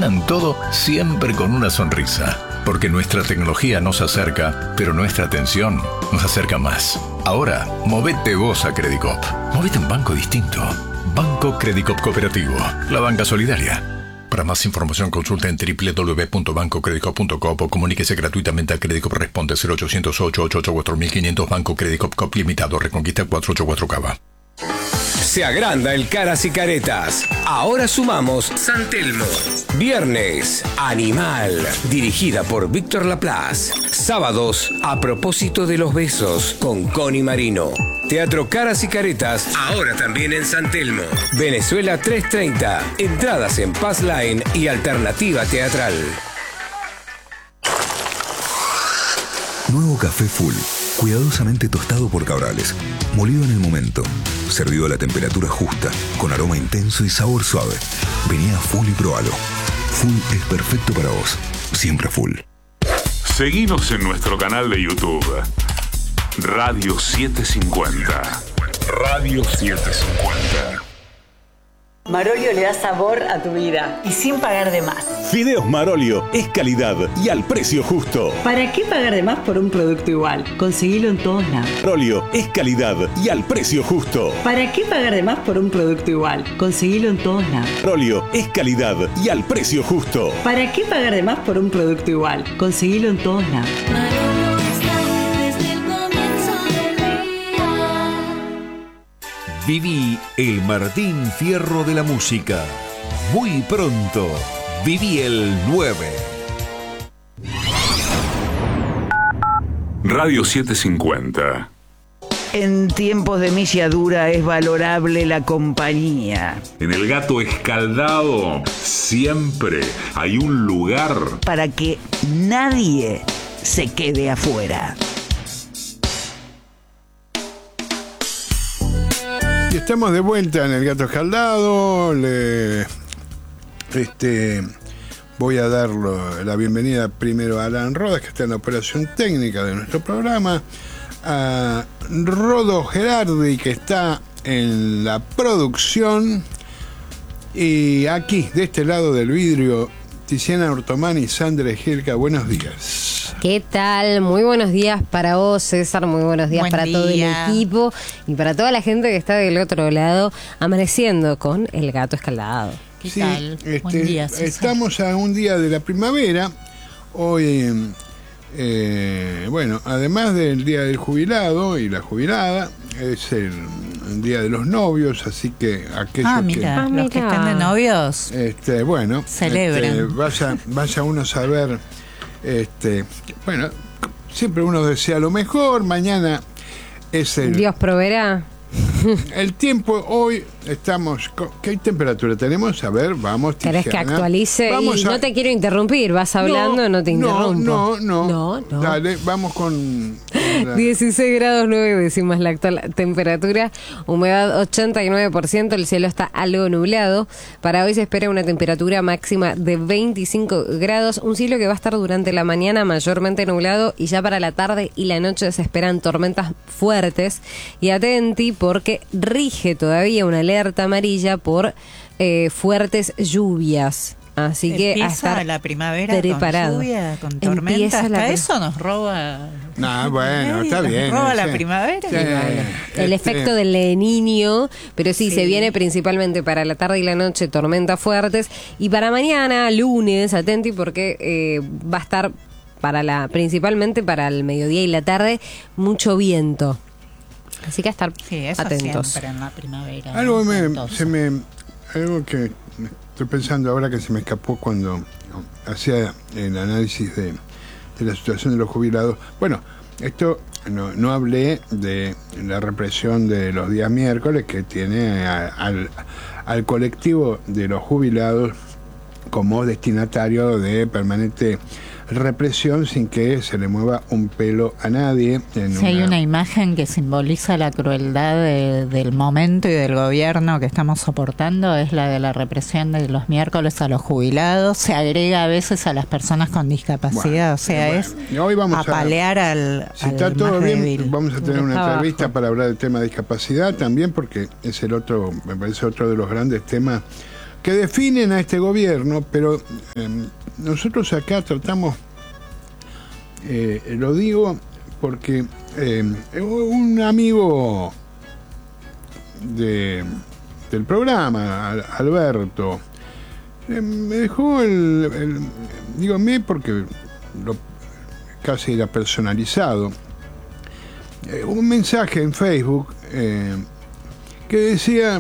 solucionan todo siempre con una sonrisa. Porque nuestra tecnología nos acerca, pero nuestra atención nos acerca más. Ahora, movete vos a Credicop. Movete a un banco distinto. Banco Credicop Cooperativo. La banca solidaria. Para más información consulta en www.bancocredicop.com o comuníquese gratuitamente a Credicop Responde 0800-888-4500 Banco Credicop Cop Limitado Reconquista 484 Cava. Se agranda el Caras y Caretas. Ahora sumamos San Telmo. Viernes, Animal, dirigida por Víctor Laplace. Sábados, A propósito de los besos, con Connie Marino. Teatro Caras y Caretas, ahora también en San Telmo. Venezuela 330. Entradas en Pass Line y Alternativa Teatral. Nuevo café Full, cuidadosamente tostado por Cabrales, molido en el momento, servido a la temperatura justa, con aroma intenso y sabor suave. Vení a Full y probalo. Full es perfecto para vos, siempre Full. Seguinos en nuestro canal de YouTube, Radio 750. Radio 750. Marolio le da sabor a tu vida y sin pagar de más. Fideos Marolio es calidad y al precio justo. ¿Para qué pagar de más por un producto igual? Conseguilo en todos lados. Marolio es calidad y al precio justo. ¿Para qué pagar de más por un producto igual? Conseguilo en todos lados. Marolio es calidad y al precio justo. ¿Para qué pagar de más por un producto igual? Conseguilo en todos lados. Viví el Martín Fierro de la música. Muy pronto, viví el 9. Radio 750. En tiempos de milla dura es valorable la compañía. En el Gato Escaldado siempre hay un lugar para que nadie se quede afuera. Y estamos de vuelta en el Gato Escaldado. Voy a dar la bienvenida primero a Alan Rodas, que está en la operación técnica de nuestro programa, a Rodo Gerardi, que está en la producción, y aquí, de este lado del vidrio, Tiziana Ortomani y Sandra Gilca. Buenos días. ¿Qué tal? Muy buenos días para vos, César. Muy buenos días para todo el equipo y para toda la gente que está del otro lado amaneciendo con el Gato Escaldado. ¿Qué tal? Buen día, César. Estamos a un día de la primavera. Hoy, además del Día del Jubilado y la jubilada, es el Día de los Novios, así que aquellos los que están de novios celebran. Vaya uno a saber. Siempre uno desea lo mejor. Mañana es el Dios proveerá. El tiempo hoy estamos. ¿Qué temperatura tenemos? A ver, vamos. ¿Querés que actualice? No te quiero interrumpir, vas hablando, no te interrumpo. No. Dale, vamos con 16 grados 9 décimas la actual temperatura, humedad 89%, el cielo está algo nublado. Para hoy se espera una temperatura máxima de 25 grados, un cielo que va a estar durante la mañana mayormente nublado y ya para la tarde y la noche se esperan tormentas fuertes. Y atenti porque rige todavía una alerta amarilla por fuertes lluvias. Así que empieza la primavera preparado. Con lluvia, con tormenta, hasta eso nos roba. Está bien. Nos roba la primavera. Sí. El efecto del Niño, pero sí, se viene principalmente para la tarde y la noche tormentas fuertes. Y para mañana, lunes, atenti porque va a estar principalmente para el mediodía y la tarde, mucho viento. Así que a estar atentos. Siempre en la primavera. Algo que estoy pensando ahora que se me escapó cuando hacía el análisis de la situación de los jubilados. Bueno, esto no hablé de la represión de los días miércoles que tiene al colectivo de los jubilados como destinatario de permanente represión sin que se le mueva un pelo a nadie. Hay una imagen que simboliza la crueldad del momento y del gobierno que estamos soportando, es la de la represión de los miércoles a los jubilados. Se agrega a veces a las personas con discapacidad, es hoy vamos apalear si está todo bien, vamos a tener una entrevista para hablar del tema de discapacidad también, porque es me parece otro de los grandes temas que definen a este gobierno, pero nosotros acá tratamos, lo digo porque un amigo del programa, Alberto, me dejó dígame porque casi era personalizado, un mensaje en Facebook que decía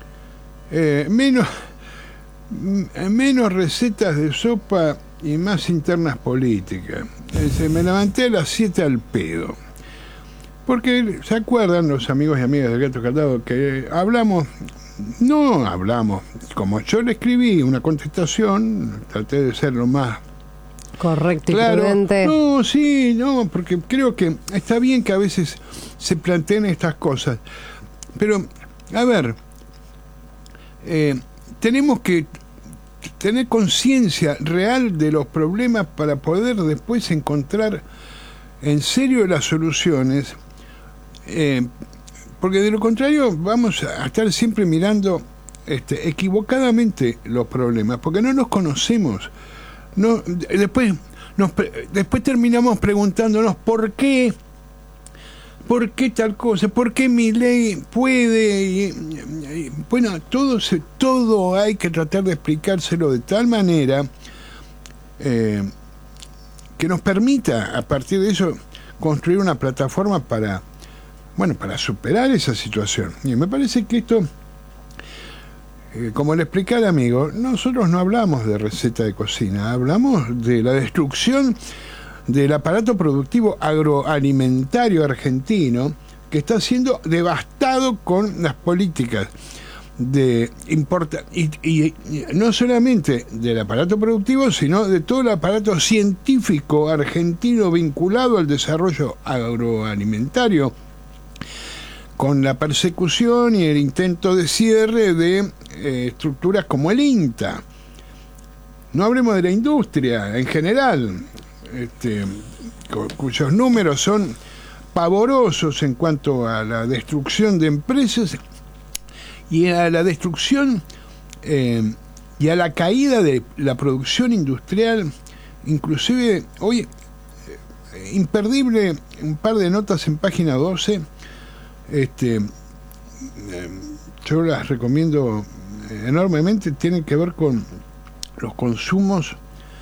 menos recetas de sopa y más internas políticas. Me levanté a las 7 al pedo. Porque, ¿se acuerdan los amigos y amigas del Gato Caldado que no hablamos, como yo le escribí una contestación, traté de ser lo más correcto y claro, prudente? No, porque creo que está bien que a veces se planteen estas cosas. Pero, a ver, tenemos que tener conciencia real de los problemas para poder después encontrar en serio las soluciones, porque de lo contrario vamos a estar siempre mirando equivocadamente los problemas, porque no los conocemos. Después terminamos preguntándonos ¿por qué tal cosa? ¿Por qué mi ley puede? Bueno, todo hay que tratar de explicárselo de tal manera que nos permita, a partir de eso, construir una plataforma para superar esa situación. Y me parece que esto, como le expliqué al amigo, nosotros no hablamos de receta de cocina, hablamos de la destrucción del aparato productivo agroalimentario argentino, que está siendo devastado con las políticas de y no solamente del aparato productivo, sino de todo el aparato científico argentino vinculado al desarrollo agroalimentario, con la persecución y el intento de cierre de estructuras como el INTA. No hablemos de la industria en general, cuyos números son pavorosos en cuanto a la destrucción de empresas y a la destrucción y a la caída de la producción industrial. Inclusive hoy, imperdible, un par de notas en página 12, yo las recomiendo enormemente, tienen que ver con los consumos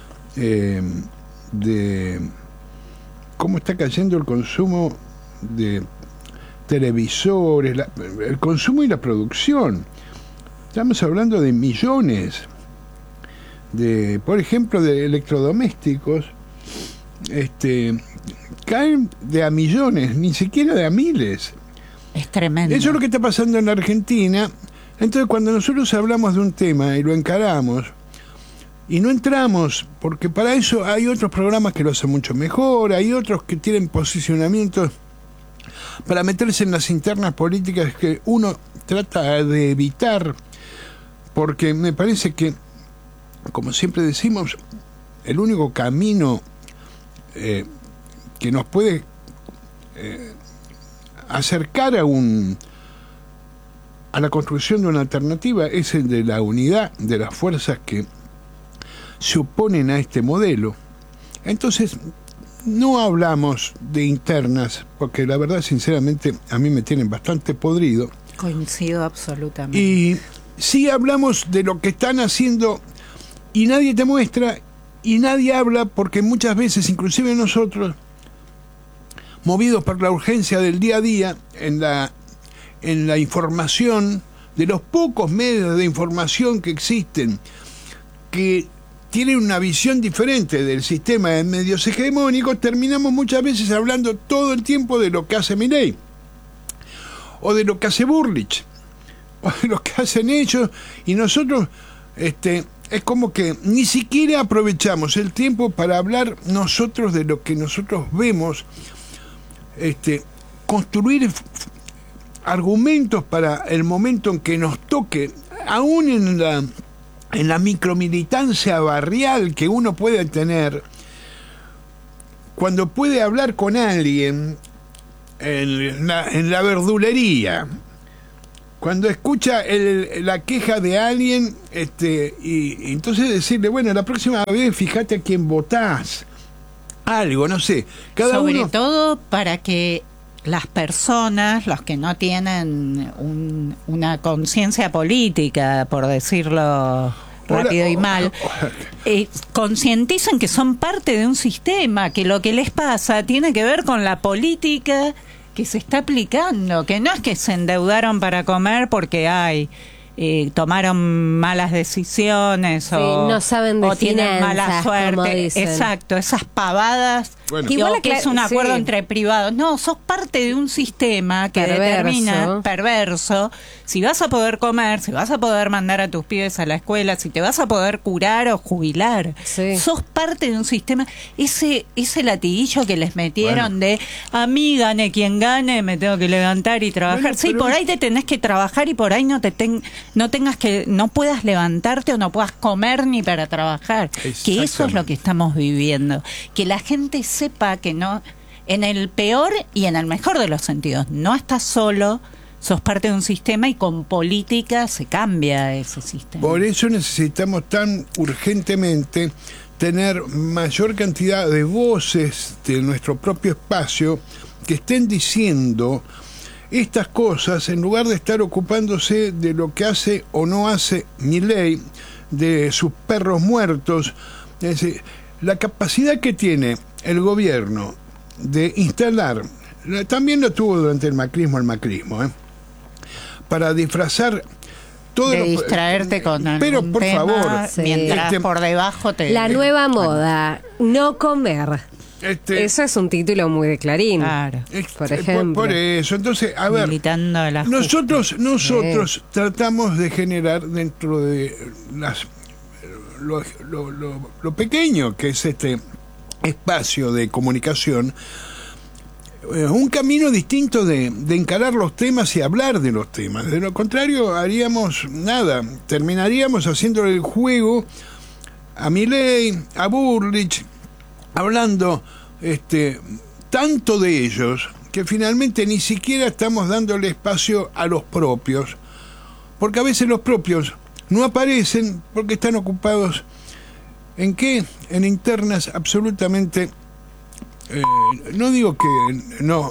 de cómo está cayendo el consumo de televisores, el consumo y la producción. Estamos hablando de millones por ejemplo, de electrodomésticos, caen de a millones, ni siquiera de a miles. Es tremendo. Eso es lo que está pasando en la Argentina. Entonces, cuando nosotros hablamos de un tema y lo encaramos, y no entramos, porque para eso hay otros programas que lo hacen mucho mejor, hay otros que tienen posicionamientos para meterse en las internas políticas que uno trata de evitar, porque me parece que, como siempre decimos, el único camino que nos puede acercar a la construcción de una alternativa es el de la unidad de las fuerzas que se oponen a este modelo. Entonces, no hablamos de internas, porque la verdad, sinceramente, a mí me tienen bastante podrido. Coincido absolutamente. Y sí hablamos de lo que están haciendo y nadie te muestra y nadie habla, porque muchas veces, inclusive nosotros, movidos por la urgencia del día a día, en la información, de los pocos medios de información que existen, que tienen una visión diferente del sistema de medios hegemónicos, terminamos muchas veces hablando todo el tiempo de lo que hace Milei, o de lo que hace Burlich, o de lo que hacen ellos, y nosotros es como que ni siquiera aprovechamos el tiempo para hablar nosotros de lo que nosotros vemos, construir argumentos para el momento en que nos toque, aún en la micromilitancia barrial que uno puede tener, cuando puede hablar con alguien en la verdulería, cuando escucha la queja de alguien, y entonces decirle, bueno, la próxima vez fíjate a quién votás. Algo, no sé. Sobre todo para que las personas, los que no tienen una conciencia política, por decirlo rápido y mal, concienticen que son parte de un sistema, que lo que les pasa tiene que ver con la política que se está aplicando, que no es que se endeudaron para comer porque tomaron malas decisiones o no saben de tienen finanzas, mala suerte. Exacto, esas pavadas. Bueno. Igual que es un acuerdo entre privados. No, sos parte de un sistema que determina, perverso, si vas a poder comer, si vas a poder mandar a tus pibes a la escuela, si te vas a poder curar o jubilar. Sos parte de un sistema. Ese latiguillo que les metieron de a mí gane quien gane, me tengo que levantar y trabajar. Sí, por ahí te tenés que trabajar y por ahí no puedas levantarte o no puedas comer ni para trabajar. Que eso es lo que estamos viviendo. Que la gente sepa que no, en el peor y en el mejor de los sentidos, no estás solo, sos parte de un sistema y con política se cambia ese sistema. Por eso necesitamos tan urgentemente tener mayor cantidad de voces de nuestro propio espacio que estén diciendo estas cosas en lugar de estar ocupándose de lo que hace o no hace Milei, de sus perros muertos. Es decir, la capacidad que tiene el gobierno de instalar, también lo tuvo durante el macrismo, para disfrazar todo de distraerte con algún pero por tema, favor, mientras por debajo te... La nueva moda, no comer. Eso es un título muy de Clarín. Claro. Por ejemplo. Por eso, entonces, a ver, nosotros tratamos de generar dentro de lo pequeño que es este espacio de comunicación, un camino distinto de encarar los temas y hablar de los temas. De lo contrario, haríamos nada, terminaríamos haciéndole el juego a Milei, a Burrich, hablando tanto de ellos que finalmente ni siquiera estamos dándole espacio a los propios, porque a veces los propios no aparecen porque están ocupados ¿en qué? En internas absolutamente, no digo que no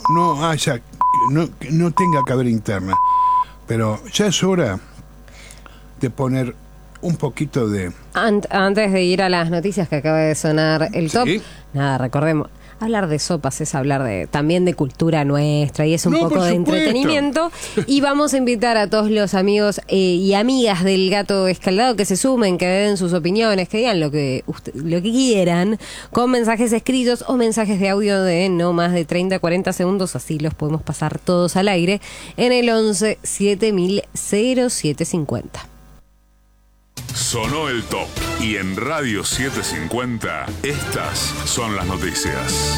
tenga que haber interna, pero ya es hora de poner un poquito de... Antes de ir a las noticias que acaba de sonar el top, nada, recordemos, hablar de sopas es hablar también de cultura nuestra y es un poco de entretenimiento. Y vamos a invitar a todos los amigos y amigas del Gato Escaldado que se sumen, que den sus opiniones, que digan lo que quieran, con mensajes escritos o mensajes de audio de no más de 30-40 segundos, así los podemos pasar todos al aire, en el 11 7000 0750. Sonó el top y en Radio 750 estas son las noticias.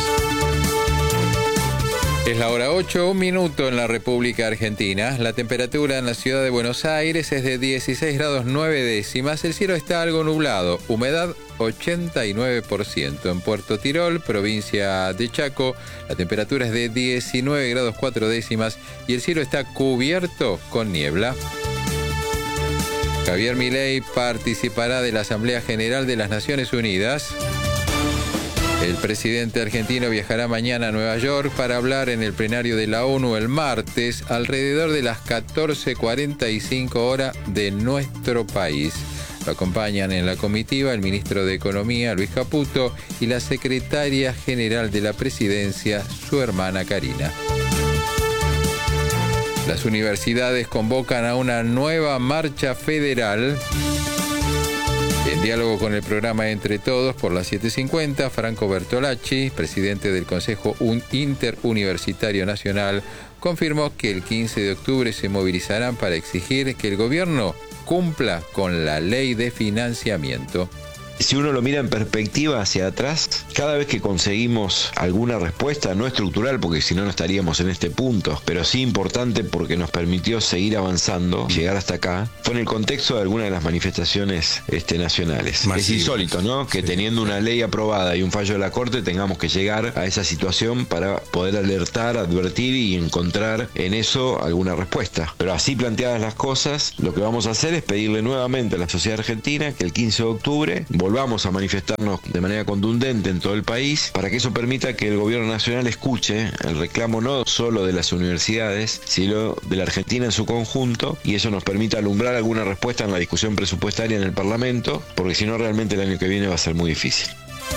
Es la hora 8, 1 minuto en la República Argentina. La temperatura en la ciudad de Buenos Aires es de 16 grados 9 décimas. El cielo está algo nublado. Humedad 89%. En Puerto Tirol, provincia de Chaco, la temperatura es de 19 grados 4 décimas y el cielo está cubierto con niebla. Javier Milei participará de la Asamblea General de las Naciones Unidas. El presidente argentino viajará mañana a Nueva York para hablar en el plenario de la ONU el martes alrededor de las 14:45 horas de nuestro país. Lo acompañan en la comitiva el ministro de Economía, Luis Caputo, y la secretaria general de la presidencia, su hermana Karina. Las universidades convocan a una nueva marcha federal. En diálogo con el programa Entre Todos por las 7:50, Franco Bertolacci, presidente del Consejo Interuniversitario Nacional, confirmó que el 15 de octubre se movilizarán para exigir que el gobierno cumpla con la ley de financiamiento. Si uno lo mira en perspectiva hacia atrás, cada vez que conseguimos alguna respuesta, no estructural, porque si no, no estaríamos en este punto, pero sí importante porque nos permitió seguir avanzando, llegar hasta acá, fue en el contexto de alguna de las manifestaciones nacionales. Es insólito, ¿no? Que teniendo una ley aprobada y un fallo de la Corte, tengamos que llegar a esa situación para poder alertar, advertir y encontrar en eso alguna respuesta. Pero así planteadas las cosas, lo que vamos a hacer es pedirle nuevamente a la sociedad argentina que el 15 de octubre volvamos a manifestarnos de manera contundente en todo el país para que eso permita que el gobierno nacional escuche el reclamo no solo de las universidades, sino de la Argentina en su conjunto, y eso nos permita alumbrar alguna respuesta en la discusión presupuestaria en el Parlamento, porque si no, realmente el año que viene va a ser muy difícil.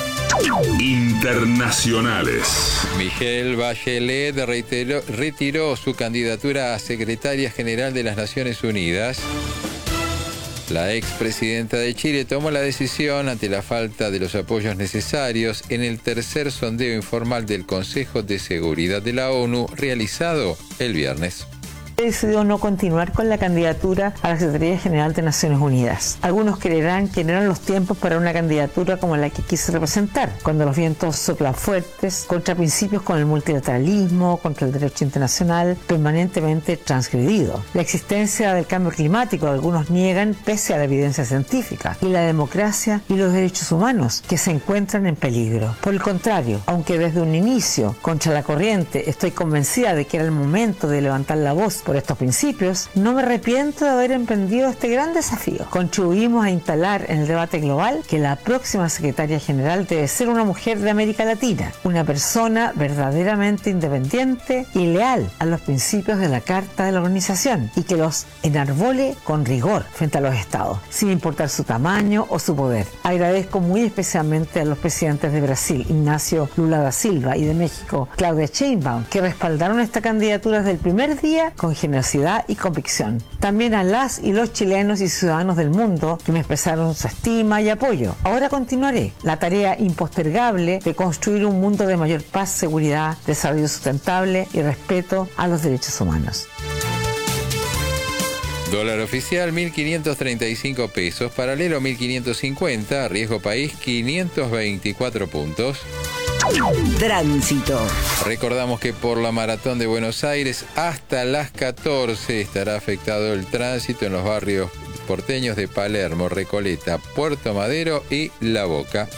Internacionales. Michelle Bachelet retiró su candidatura a secretaria general de las Naciones Unidas. La expresidenta de Chile tomó la decisión ante la falta de los apoyos necesarios en el tercer sondeo informal del Consejo de Seguridad de la ONU realizado el viernes. Decidió no continuar con la candidatura a la Secretaría General de Naciones Unidas. Algunos creerán que no eran los tiempos para una candidatura como la que quise representar, cuando los vientos soplan fuertes, contra principios como el multilateralismo, contra el derecho internacional, permanentemente transgredido. La existencia del cambio climático algunos niegan pese a la evidencia científica, y la democracia y los derechos humanos, que se encuentran en peligro. Por el contrario, aunque desde un inicio, contra la corriente, estoy convencida de que era el momento de levantar la voz por estos principios, no me arrepiento de haber emprendido este gran desafío. Contribuimos a instalar en el debate global que la próxima secretaria general debe ser una mujer de América Latina, una persona verdaderamente independiente y leal a los principios de la Carta de la Organización, y que los enarbole con rigor frente a los estados, sin importar su tamaño o su poder. Agradezco muy especialmente a los presidentes de Brasil, Ignacio Lula da Silva, y de México, Claudia Sheinbaum, que respaldaron esta candidatura desde el primer día con generosidad y convicción. También a las y los chilenos y ciudadanos del mundo que me expresaron su estima y apoyo. Ahora continuaré la tarea impostergable de construir un mundo de mayor paz, seguridad, desarrollo sustentable y respeto a los derechos humanos. Dólar oficial 1.535 pesos, paralelo 1.550, riesgo país 524 puntos. Tránsito. Recordamos que por la Maratón de Buenos Aires hasta las 14 estará afectado el tránsito en los barrios porteños de Palermo, Recoleta, Puerto Madero y La Boca.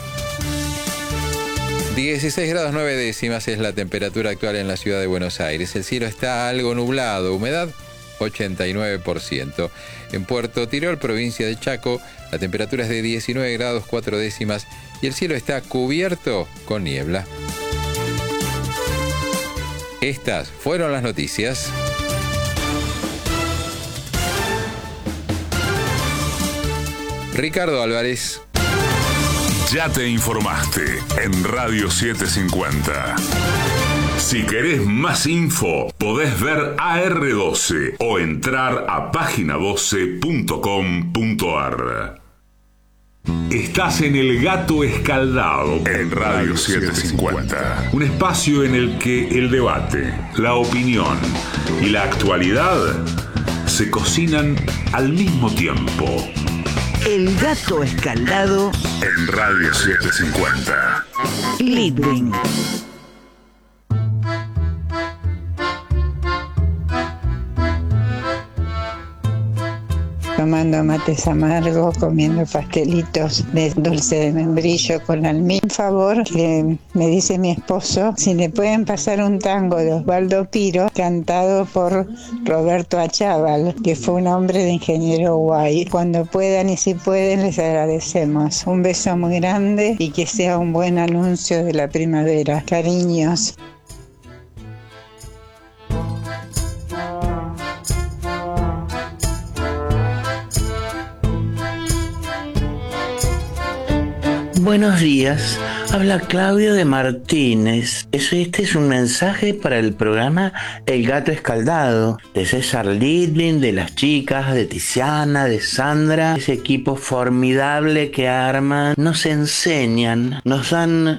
16 grados 9 décimas es la temperatura actual en la ciudad de Buenos Aires. El cielo está algo nublado, humedad 89%. En Puerto Tirol, provincia de Chaco, la temperatura es de 19 grados 4 décimas y el cielo está cubierto con niebla. Estas fueron las noticias. Ricardo Álvarez. Ya te informaste en Radio 750. Si querés más info, podés ver AR12 o entrar a página12.com.ar. Estás en El Gato Escaldado en Radio 750. Un espacio en el que el debate, la opinión y la actualidad se cocinan al mismo tiempo. El Gato Escaldado en Radio 750. Living. Tomando mates amargos, comiendo pastelitos de dulce de membrillo con almíbar. Por favor, que me dice mi esposo si le pueden pasar un tango de Osvaldo Piro cantado por Roberto Achával, que fue un hombre de ingeniero guay. Cuando puedan y si pueden, les agradecemos. Un beso muy grande y que sea un buen anuncio de la primavera. Cariños. Buenos días, habla Claudio de Martínez. Este es un mensaje para el programa El Gato Escaldado, de César Lidvin, de las chicas, de Tiziana, de Sandra, ese equipo formidable que arman, nos enseñan, nos dan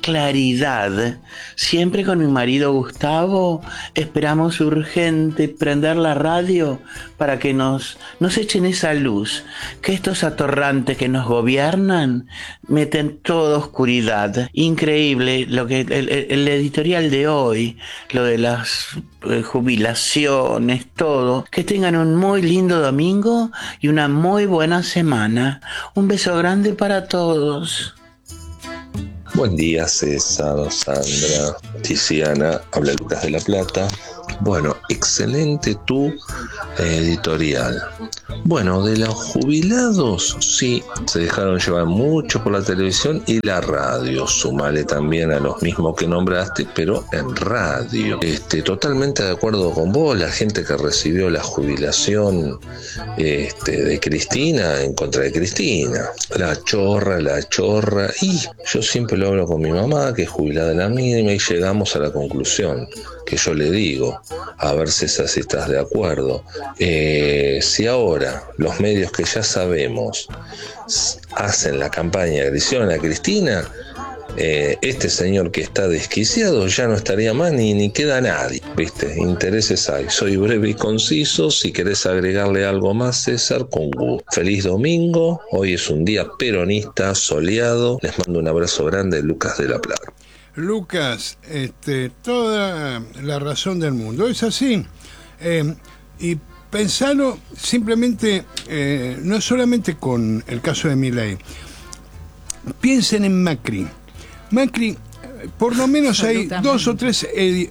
claridad. Siempre con mi marido Gustavo esperamos urgente prender la radio para que nos echen esa luz, que estos atorrantes que nos gobiernan meten toda oscuridad. Increíble lo que el editorial de hoy, lo de las jubilaciones, todo. Que tengan un muy lindo domingo y una muy buena semana. Un beso grande para todos. Buen día, César, Sandra, Tiziana, habla Lucas de la Plata. Bueno, excelente tu editorial. Bueno, de los jubilados, sí, se dejaron llevar mucho por la televisión y la radio. Sumale también a los mismos que nombraste, pero en radio. Totalmente de acuerdo con vos, la gente que recibió la jubilación de Cristina en contra de Cristina. La chorra. Y yo siempre lo hablo con mi mamá, que es jubilada de la mínima, y llegamos a la conclusión que yo le digo, a ver si estás de acuerdo. Si ahora los medios que ya sabemos hacen la campaña que hicieron a Cristina, este señor que está desquiciado ya no estaría más ni queda nadie, ¿viste? Intereses hay. Soy breve y conciso. Si querés agregarle algo más, César, con gusto. Feliz domingo. Hoy es un día peronista, soleado. Les mando un abrazo grande, Lucas de la Plata. Lucas, toda la razón del mundo. Es así. Y pensalo simplemente, no solamente con el caso de Milei. Piensen en Macri. Macri, por lo menos hay dos o tres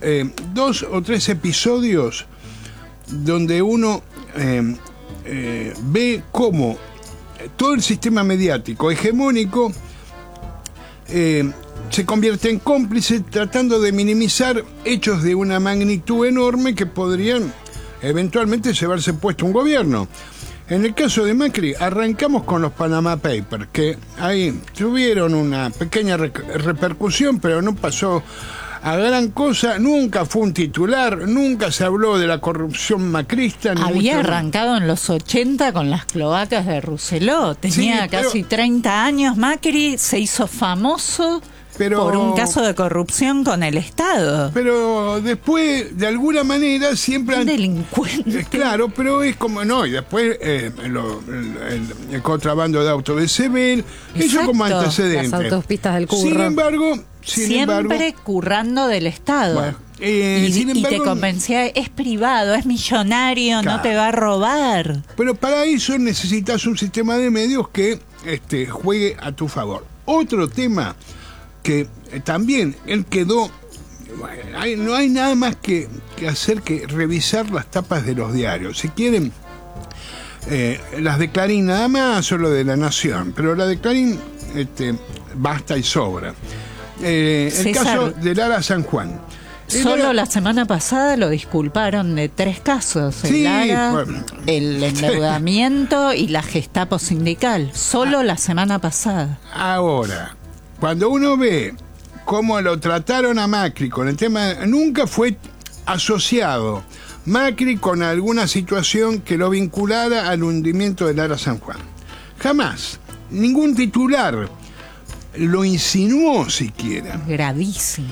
episodios donde uno ve cómo todo el sistema mediático hegemónico se convierte en cómplice tratando de minimizar hechos de una magnitud enorme que podrían eventualmente llevarse puesto un gobierno. En el caso de Macri, arrancamos con los Panama Papers, que ahí tuvieron una pequeña repercusión, pero no pasó a gran cosa. Nunca fue un titular, nunca se habló de la corrupción macrista. Había arrancado en los 80 con las cloacas de Rousselot. Tenía casi 30 años. Macri se hizo famoso por un caso de corrupción con el Estado. Pero después, de alguna manera, siempre... Un delincuente. Claro, pero es como... No, y después el contrabando de autos de Sebel, eso como antecedente. Las autopistas del curro. Sin embargo... Siempre currando del Estado. Bueno, y te convencía, es privado, es millonario, claro, no te va a robar. Pero para eso necesitas un sistema de medios que juegue a tu favor. Otro tema que también él quedó, no hay nada más que hacer que revisar las tapas de los diarios. Si quieren, las de Clarín nada más o lo de La Nación, pero la de Clarín basta y sobra. El caso de Lara San Juan. Solo la semana pasada lo disculparon de 3 casos. Sí, el endeudamiento y la Gestapo sindical. Solo la semana pasada. Ahora, cuando uno ve cómo lo trataron a Macri con el tema, nunca fue asociado Macri con alguna situación que lo vinculara al hundimiento de Lara San Juan. Jamás. Ningún titular lo insinuó siquiera. Gravísimo.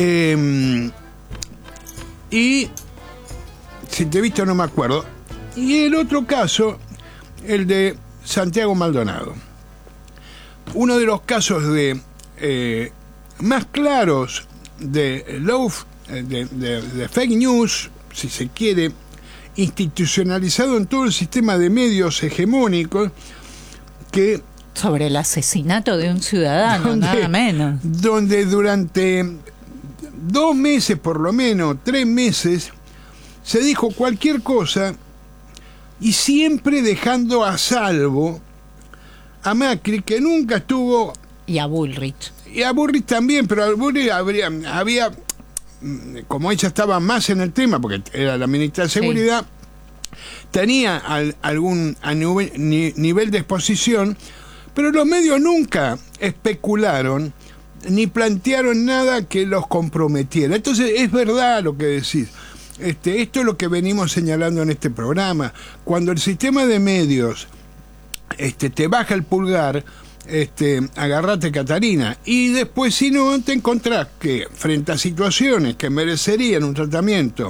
Y si te he visto no me acuerdo. Y el otro caso, el de Santiago Maldonado. Uno de los casos de más claros de fake news, si se quiere, institucionalizado en todo el sistema de medios hegemónicos, que sobre el asesinato de un ciudadano, nada menos. Donde durante 2 meses, por lo menos 3 meses, se dijo cualquier cosa y siempre dejando a salvo a Macri, que nunca estuvo... Y a Bullrich. Y a Bullrich también, pero a Bullrich había, como ella estaba más en el tema, porque era la ministra de Seguridad, tenía algún nivel de exposición, pero los medios nunca especularon ni plantearon nada que los comprometiera. Entonces es verdad lo que decís. Esto es lo que venimos señalando en este programa. Cuando el sistema de medios te baja el pulgar, agarrate Catarina. Y después, si no, te encontrás que frente a situaciones que merecerían un tratamiento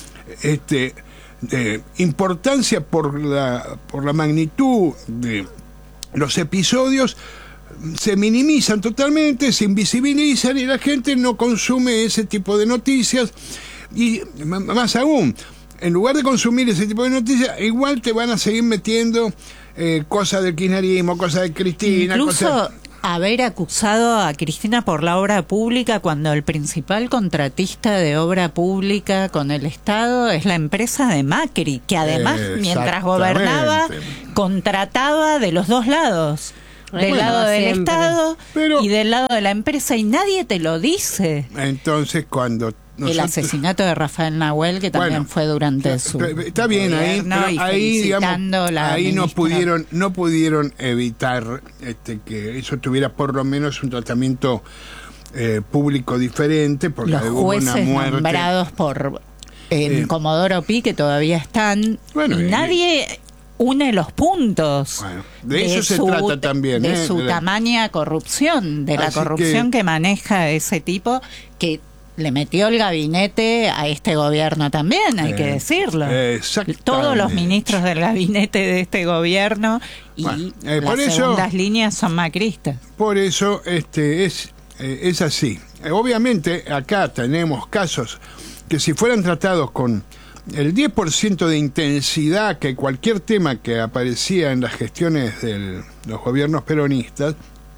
de importancia por la magnitud de los episodios, se minimizan totalmente, se invisibilizan y la gente no consume ese tipo de noticias. Y más aún, en lugar de consumir ese tipo de noticias, igual te van a seguir metiendo cosas del kirchnerismo, cosas de Cristina. Incluso haber acusado a Cristina por la obra pública cuando el principal contratista de obra pública con el Estado es la empresa de Macri, que además mientras gobernaba contrataba de los dos lados. Del lado del Estado y del lado de la empresa, y nadie te lo dice. Entonces, cuando el asesinato de Rafael Nahuel, que también fue durante su está bien ahí digamos, ahí no pudieron evitar que eso tuviera por lo menos un tratamiento público diferente, porque los hubo jueces una muerte nombrados por Comodoro Pi, que todavía están, y nadie une los puntos. Bueno, de eso se trata también. De su tamaña corrupción, de la corrupción que maneja ese tipo, que le metió el gabinete a este gobierno también, hay que decirlo. Todos los ministros del gabinete de este gobierno y las segundas líneas son macristas. Por eso es así. Obviamente acá tenemos casos que si fueran tratados con el 10% de intensidad que cualquier tema que aparecía en las gestiones de los gobiernos peronistas,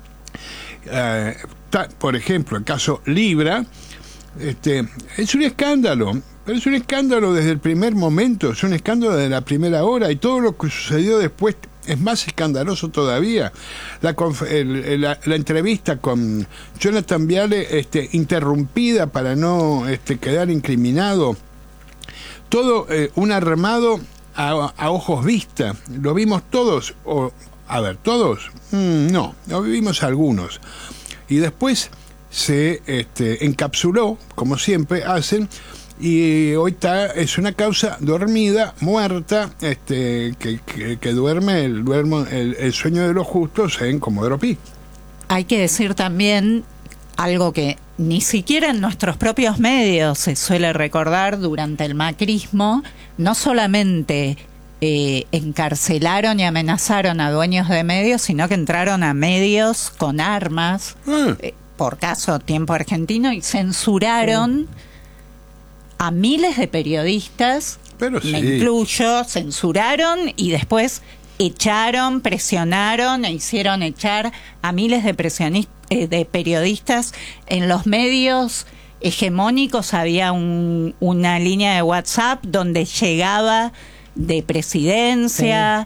por ejemplo, el caso Libra, es un escándalo, pero es un escándalo desde el primer momento, es un escándalo de la primera hora, y todo lo que sucedió después es más escandaloso todavía. La entrevista con Jonathan Viale, interrumpida para no quedar incriminado, todo un armado a ojos vista. Lo vimos todos, todos, no, lo vimos algunos. Y después se encapsuló, como siempre hacen, y hoy es una causa dormida, muerta, que duerme el sueño de los justos en Comodoro Pi. Hay que decir también algo que ni siquiera en nuestros propios medios se suele recordar. Durante el macrismo, no solamente encarcelaron y amenazaron a dueños de medios, sino que entraron a medios con armas, por caso Tiempo Argentino, y censuraron a miles de periodistas, me incluyo, censuraron y después echaron, presionaron e hicieron echar a miles de periodistas. En los medios hegemónicos había una línea de WhatsApp donde llegaba de presidencia,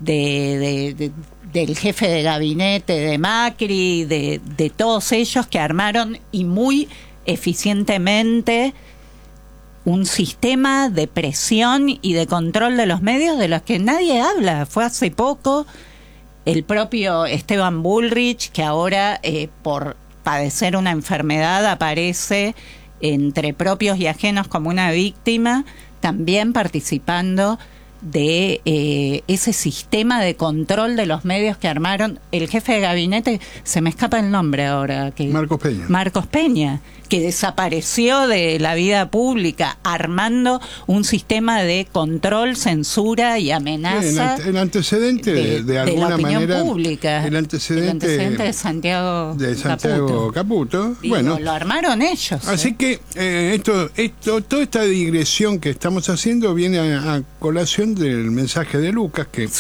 del jefe de gabinete de Macri, de todos ellos, que armaron y muy eficientemente un sistema de presión y de control de los medios de los que nadie habla. Fue hace poco el propio Esteban Bullrich, que ahora por padecer una enfermedad aparece entre propios y ajenos como una víctima, también participando de ese sistema de control de los medios que armaron el jefe de gabinete, se me escapa el nombre ahora, Marcos Peña, que desapareció de la vida pública, armando un sistema de control, censura y amenaza. El antecedente de alguna la opinión manera pública, el antecedente de Santiago Caputo. Bueno, lo armaron ellos. Así que toda esta digresión que estamos haciendo viene a colación del mensaje de Lucas, que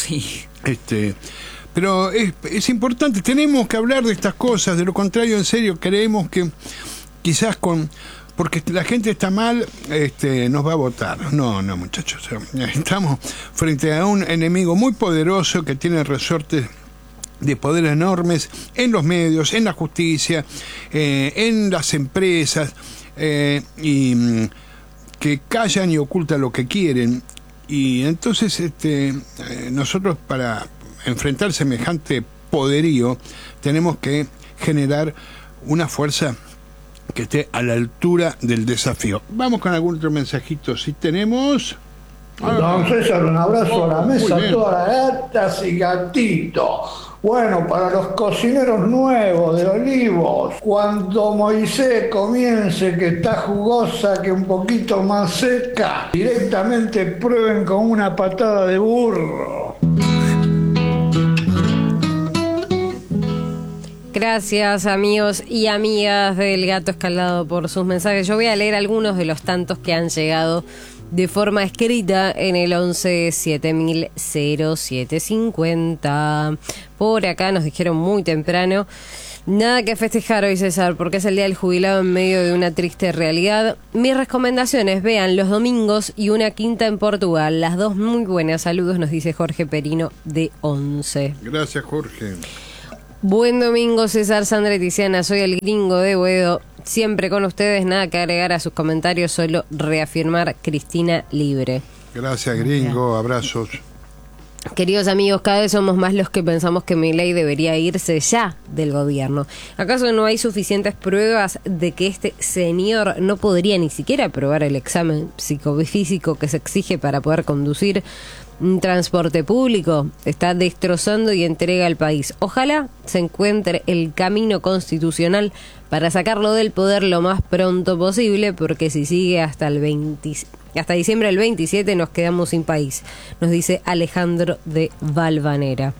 pero es importante, tenemos que hablar de estas cosas, de lo contrario, en serio, creemos que quizás porque la gente está mal, nos va a votar. No, muchachos, estamos frente a un enemigo muy poderoso que tiene resortes de poder enormes en los medios, en la justicia, en las empresas, y que callan y ocultan lo que quieren. Y entonces nosotros, para enfrentar semejante poderío, tenemos que generar una fuerza que esté a la altura del desafío. Vamos con algún otro mensajito, si tenemos. Don César, un abrazo a la mesa, a todas las gatas y gatitos. Bueno, para los cocineros nuevos de Olivos, cuando Moisés comience que está jugosa, que un poquito más seca, directamente prueben con una patada de burro. Gracias, amigos y amigas del Gato Escaldado, por sus mensajes. Yo voy a leer algunos de los tantos que han llegado de forma escrita en el 11 7000 0750. Por acá nos dijeron muy temprano: nada que festejar hoy, César, porque es el día del jubilado en medio de una triste realidad. Mis recomendaciones: vean Los Domingos y Una Quinta en Portugal, las dos muy buenas. Saludos, nos dice Jorge Perino de 11. Gracias, Jorge. Buen domingo, César, Sandra y Tiziana. Soy el Gringo de Boedo. Siempre con ustedes, nada que agregar a sus comentarios, solo reafirmar Cristina libre. Gracias, Gringo. Abrazos. Queridos amigos, cada vez somos más los que pensamos que Milei debería irse ya del gobierno. ¿Acaso no hay suficientes pruebas de que este señor no podría ni siquiera aprobar el examen psicofísico que se exige para poder conducir un transporte público? Está destrozando y entrega al país. Ojalá se encuentre el camino constitucional para sacarlo del poder lo más pronto posible, porque si sigue hasta diciembre del 27 nos quedamos sin país, nos dice Alejandro de Valvanera.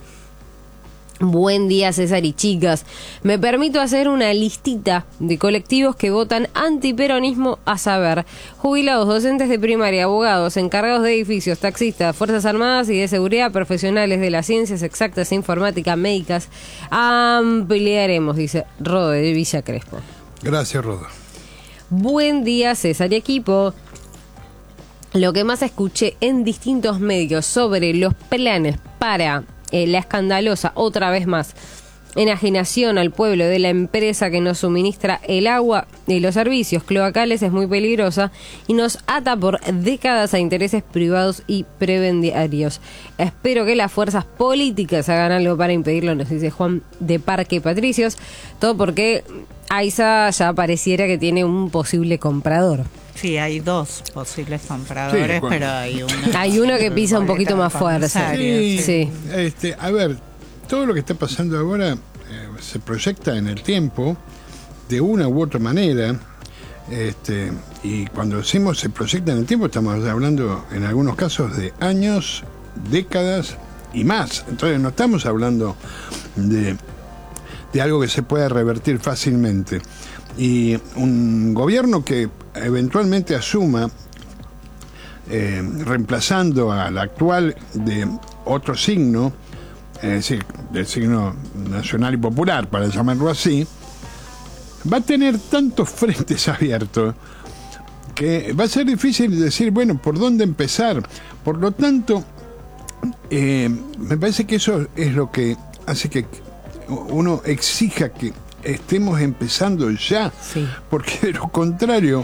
Buen día, César y chicas. Me permito hacer una listita de colectivos que votan antiperonismo, a saber: jubilados, docentes de primaria, abogados, encargados de edificios, taxistas, fuerzas armadas y de seguridad, profesionales de las ciencias exactas e informática, médicas. Ampliaremos, dice Rodo de Villa Crespo. Gracias, Rodo. Buen día, César y equipo. Lo que más escuché en distintos medios sobre los planes para la escandalosa, otra vez más, enajenación al pueblo de la empresa que nos suministra el agua y los servicios cloacales es muy peligrosa y nos ata por décadas a intereses privados y prebendiarios. Espero que las fuerzas políticas hagan algo para impedirlo, nos dice Juan de Parque Patricios. Todo porque AISA ya pareciera que tiene un posible comprador. Sí, hay dos posibles compradores, sí, pero hay uno que pisa un poquito más fuerte. Sí. A ver, todo lo que está pasando ahora se proyecta en el tiempo de una u otra manera. Y cuando decimos se proyecta en el tiempo, estamos hablando en algunos casos de años, décadas y más. Entonces no estamos hablando de algo que se pueda revertir fácilmente. Y un gobierno que eventualmente asuma, reemplazando al actual de otro signo, es decir, del signo nacional y popular, para llamarlo así, va a tener tantos frentes abiertos que va a ser difícil decir, bueno, ¿por dónde empezar? Por lo tanto, me parece que eso es lo que hace que uno exija que estemos empezando ya, sí, porque de lo contrario,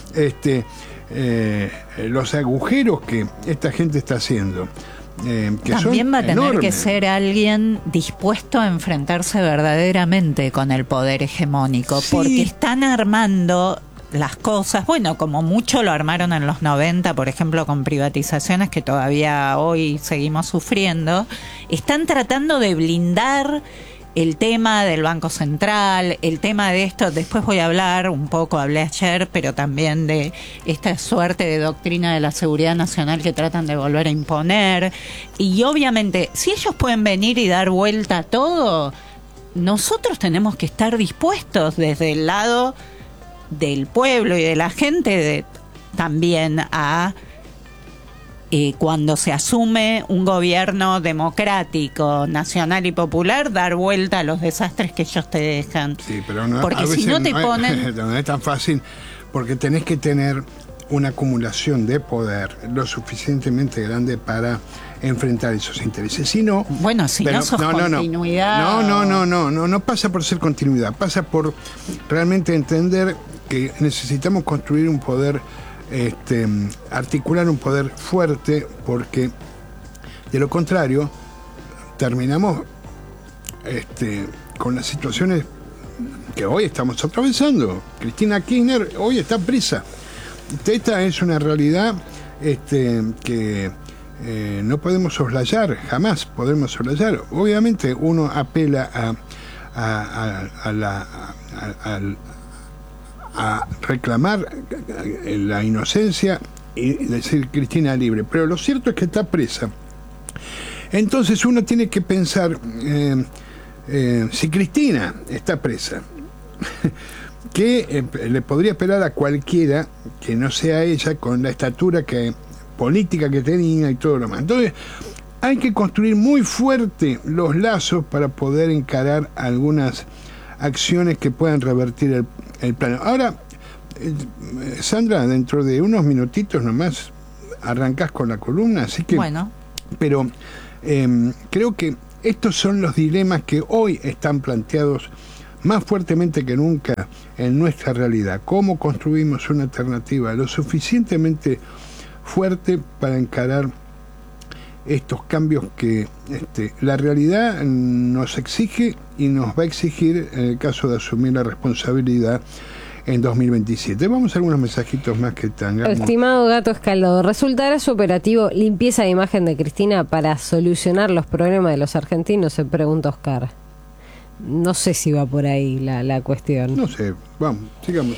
los agujeros que esta gente está haciendo, que también va a tener enormes, que ser alguien dispuesto a enfrentarse verdaderamente con el poder hegemónico, sí, porque están armando las cosas, bueno, como mucho lo armaron en los 90, por ejemplo, con privatizaciones que todavía hoy seguimos sufriendo. Están tratando de blindar el tema del Banco Central, el tema de esto, después voy a hablar un poco, hablé ayer, pero también de esta suerte de doctrina de la seguridad nacional que tratan de volver a imponer. Y obviamente, si ellos pueden venir y dar vuelta a todo, nosotros tenemos que estar dispuestos desde el lado del pueblo y de la gente también a cuando se asume un gobierno democrático, nacional y popular, dar vuelta a los desastres que ellos te dejan. Sí, pero no, porque si no te ponen... No es tan fácil, porque tenés que tener una acumulación de poder lo suficientemente grande para enfrentar esos intereses. Si no, bueno, si no sos continuidad... No pasa por ser continuidad, pasa por realmente entender que necesitamos construir un poder, articular un poder fuerte, porque de lo contrario terminamos con las situaciones que hoy estamos atravesando. Cristina Kirchner hoy está presa. Esta es una realidad que no podemos soslayar, jamás podemos soslayar. Obviamente uno apela a reclamar la inocencia y decir Cristina libre, pero lo cierto es que está presa. Entonces uno tiene que pensar, si Cristina está presa, que le podría esperar a cualquiera que no sea ella, con la estatura política que tenía y todo lo demás. Entonces hay que construir muy fuerte los lazos para poder encarar algunas acciones que puedan revertir el plano. Ahora, Sandra, dentro de unos minutitos nomás arrancás con la columna, así que... Bueno. Pero creo que estos son los dilemas que hoy están planteados más fuertemente que nunca en nuestra realidad. ¿Cómo construimos una alternativa lo suficientemente fuerte para encarar estos cambios que la realidad nos exige y nos va a exigir en el caso de asumir la responsabilidad en 2027? Vamos a algunos mensajitos más que tengamos. Estimado Gato Escaldado, ¿resultará su operativo limpieza de imagen de Cristina para solucionar los problemas de los argentinos? Se pregunta Oscar. No sé si va por ahí la cuestión. No sé, vamos, sigamos.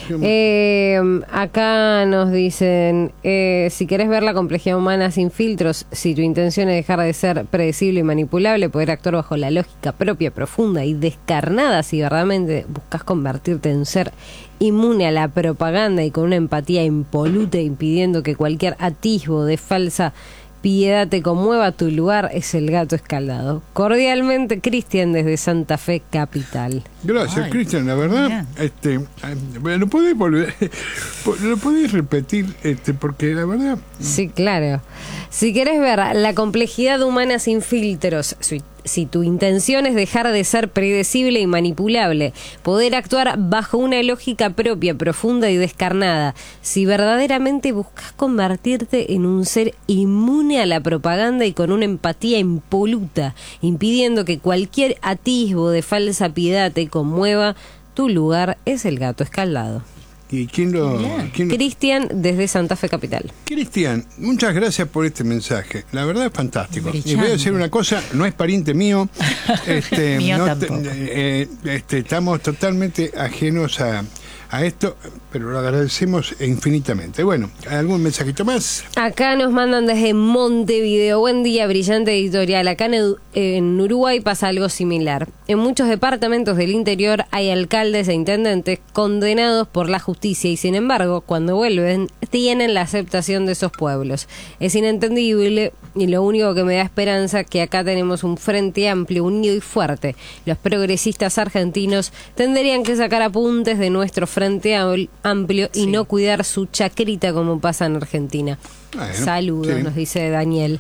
Acá nos dicen, si querés ver la complejidad humana sin filtros, si tu intención es dejar de ser predecible y manipulable, poder actuar bajo la lógica propia, profunda y descarnada, si verdaderamente buscas convertirte en ser inmune a la propaganda y con una empatía impoluta, impidiendo que cualquier atisbo de falsa piedad te conmueva, tu lugar es el Gato Escaldado. Cordialmente, Cristian, desde Santa Fe Capital. Gracias, Cristian. La verdad, ¿lo podés volver? ¿Lo podés repetir? Porque la verdad... Sí, claro. Si querés ver la complejidad humana sin filtros, si tu intención es dejar de ser predecible y manipulable, poder actuar bajo una lógica propia, profunda y descarnada, si verdaderamente buscas convertirte en un ser inmune a la propaganda y con una empatía impoluta, impidiendo que cualquier atisbo de falsa piedad te conmueva, tu lugar es el Gato Escaldado. ¿Y quién lo...? Cristian, desde Santa Fe Capital. Cristian, muchas gracias por este mensaje. La verdad es fantástico. Y voy a decir una cosa, no es pariente mío. Mío tampoco. Estamos totalmente ajenos a esto, pero lo agradecemos infinitamente. Bueno, ¿algún mensajito más? Acá nos mandan desde Montevideo. Buen día, brillante editorial. Acá en Uruguay pasa algo similar. En muchos departamentos del interior hay alcaldes e intendentes condenados por la justicia y, sin embargo, cuando vuelven, tienen la aceptación de esos pueblos. Es inentendible y lo único que me da esperanza es que acá tenemos un frente amplio, unido y fuerte. Los progresistas argentinos tendrían que sacar apuntes de nuestro frente amplio y no cuidar su chacrita como pasa en Argentina. Bueno, saludos, nos dice Daniel.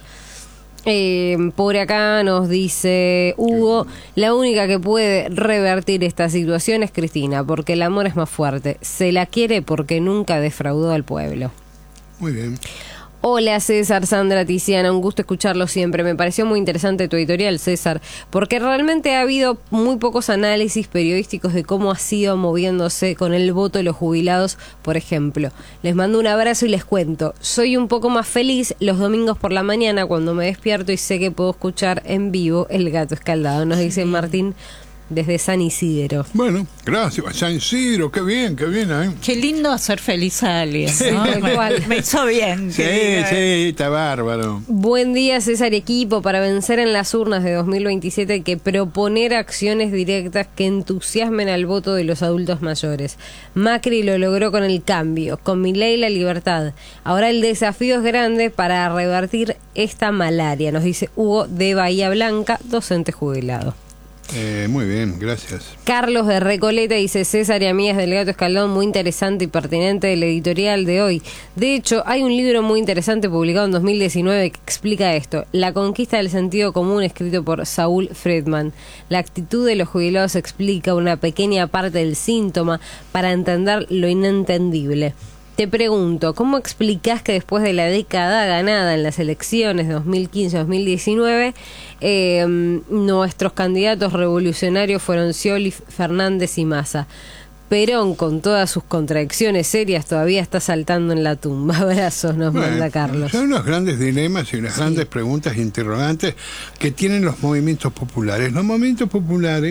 Por acá nos dice Hugo, la única que puede revertir esta situación es Cristina, porque el amor es más fuerte. Se la quiere porque nunca defraudó al pueblo. Muy bien. Hola César, Sandra, Tiziana, un gusto escucharlo siempre. Me pareció muy interesante tu editorial, César, porque realmente ha habido muy pocos análisis periodísticos de cómo ha sido moviéndose con el voto de los jubilados, por ejemplo. Les mando un abrazo y les cuento. Soy un poco más feliz los domingos por la mañana cuando me despierto y sé que puedo escuchar en vivo el Gato Escaldado, nos dice Martín desde San Isidro. Bueno, gracias, San Isidro, qué bien, ¿eh? Qué lindo hacer feliz a alguien, ¿no? Me hizo bien. Sí, está bárbaro. Buen día, César y equipo. Para vencer en las urnas de 2027 hay que proponer acciones directas que entusiasmen al voto de los adultos mayores. Macri lo logró con el cambio, con Milei la libertad. Ahora el desafío es grande para revertir esta malaria, nos dice Hugo de Bahía Blanca, docente jubilado. Muy bien, gracias. Carlos de Recoleta dice: César y amigas del Gato Escaldado, muy interesante y pertinente el editorial de hoy. De hecho, hay un libro muy interesante publicado en 2019 que explica esto: La conquista del sentido común, escrito por Saúl Friedman. La actitud de los jubilados explica una pequeña parte del síntoma para entender lo inentendible. Te pregunto, ¿cómo explicás que después de la década ganada en las elecciones de 2015-2019, nuestros candidatos revolucionarios fueron Scioli, Fernández y Massa? Perón, con todas sus contradicciones serias, todavía está saltando en la tumba. Abrazos, nos manda Carlos. Son los grandes dilemas y las grandes preguntas e interrogantes que tienen los movimientos populares. Los movimientos populares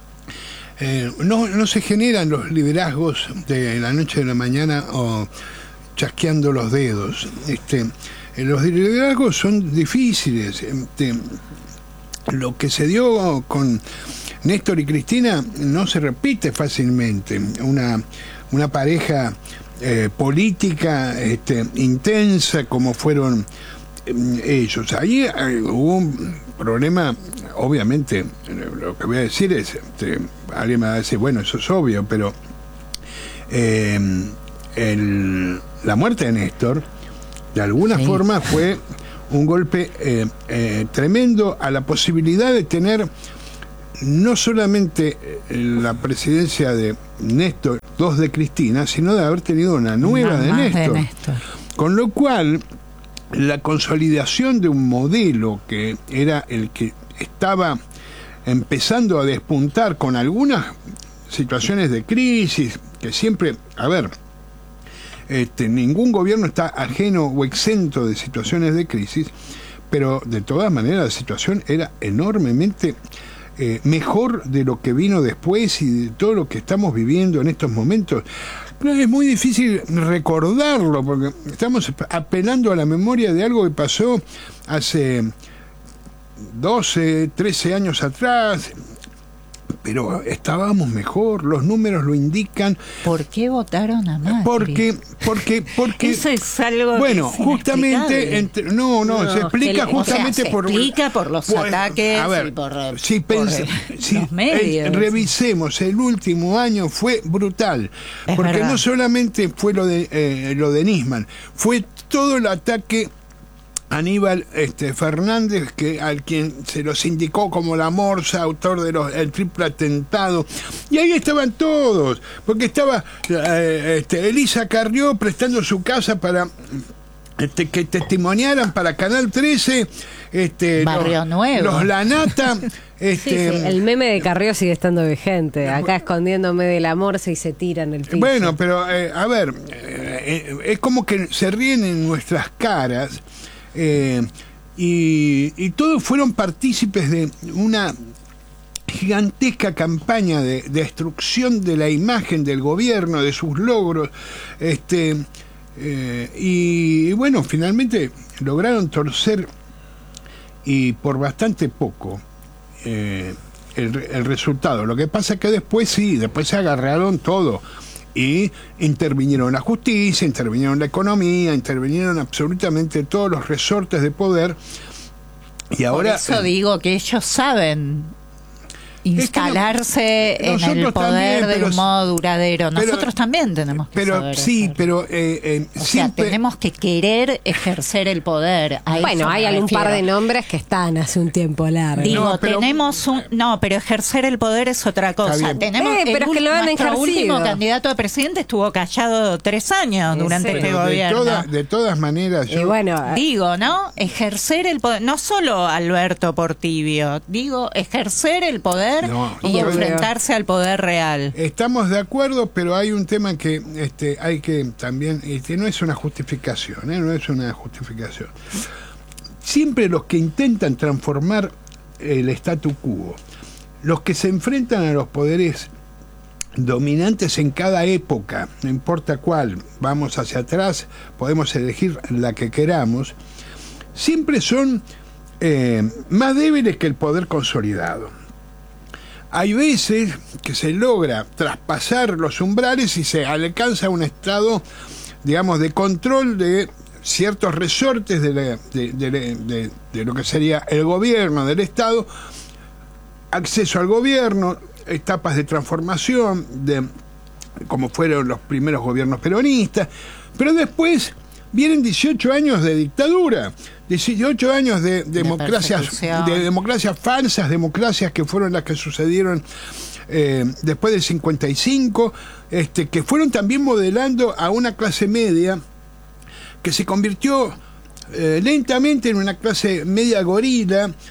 no se generan los liderazgos de la noche a la mañana o chasqueando los dedos. Los liderazgos son difíciles. Lo que se dio con Néstor y Cristina no se repite fácilmente. Una pareja política intensa como fueron ellos. Ahí hubo un problema, obviamente, lo que voy a decir es, alguien me va a decir, bueno, eso es obvio, pero la muerte de Néstor, de alguna forma, fue un golpe tremendo a la posibilidad de tener no solamente la presidencia de Néstor, 2 de Cristina, sino de haber tenido una nueva de Néstor. Con lo cual, la consolidación de un modelo que era el que estaba empezando a despuntar con algunas situaciones de crisis, que siempre, ningún gobierno está ajeno o exento de situaciones de crisis, pero de todas maneras la situación era enormemente mejor de lo que vino después y de todo lo que estamos viviendo en estos momentos. Es muy difícil recordarlo porque estamos apelando a la memoria de algo que pasó hace 12, 13 años atrás, pero estábamos mejor, los números lo indican. ¿Por qué votaron a Macri? Porque eso es algo bueno, justamente se explica justamente se explica por los ataques y por los medios. Revisemos, el último año fue brutal, porque verdad. No solamente fue lo de Nisman, fue todo el ataque Aníbal Fernández, al quien se los indicó como la morsa, autor del triple atentado, y ahí estaban todos, porque estaba Elisa Carrió prestando su casa para que testimoniaran para Canal 13, Barrio Nuevo, los Lanata. El meme de Carrió sigue estando vigente, acá escondiéndome de la morsa y se tiran el piso. Bueno, pero es como que se ríen en nuestras caras. Y todos fueron partícipes de una gigantesca campaña de destrucción de la imagen del gobierno, de sus logros, y bueno, finalmente lograron torcer, y por bastante poco, el resultado. Lo que pasa es que después se agarraron todo y intervinieron la justicia, intervinieron la economía, intervinieron absolutamente todos los resortes de poder, y ahora... Por eso digo que ellos saben instalarse en el poder de un modo duradero. Nosotros también tenemos que saber siempre tenemos que querer ejercer el poder. Bueno, hay algún par de nombres que están hace un tiempo largo. Digo, pero ejercer el poder es otra cosa. Tenemos pero es que lo han nuestro ejercido. Último candidato a presidente estuvo callado 3 años durante este gobierno. De todas maneras, digo, ¿no? Ejercer el poder, no solo Alberto Portibio, digo, ejercer el poder y enfrentarse al poder real. Estamos de acuerdo, pero hay un tema que hay que también, no es una justificación, no es una justificación. Siempre los que intentan transformar el statu quo, los que se enfrentan a los poderes dominantes en cada época, no importa cuál, vamos hacia atrás, podemos elegir la que queramos, siempre son más débiles que el poder consolidado. Hay veces que se logra traspasar los umbrales y se alcanza un estado, digamos, de control de ciertos resortes de lo que sería el gobierno, del Estado, acceso al gobierno, etapas de transformación, como fueron los primeros gobiernos peronistas, pero después vienen 18 años de dictadura, 18 años de democracias falsas, democracias que fueron las que sucedieron después del 55, que fueron también modelando a una clase media que se convirtió lentamente en una clase media gorila,